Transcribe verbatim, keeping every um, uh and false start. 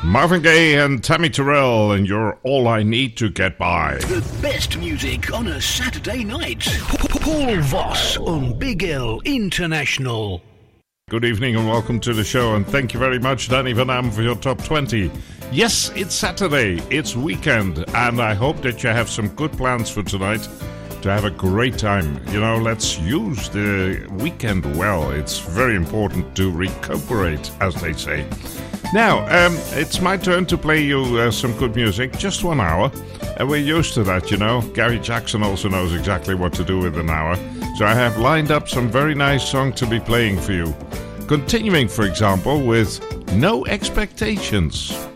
Marvin Gaye and Tammy Terrell, and you're all I need to get by. The best music on a Saturday night. Paul Voss on Big L International. Good evening and welcome to the show, and thank you very much, Danny Van Am, for your top twenty. Yes, it's Saturday, it's weekend, and I hope that you have some good plans for tonight to have a great time. You know, let's use the weekend well. It's very important to recuperate, as they say. Now, um, it's my turn to play you uh, some good music, just one hour, and we're used to that, you know. Gary Jackson also knows exactly what to do with an hour, so I have lined up some very nice songs to be playing for you. Continuing, for example, with No Expectations.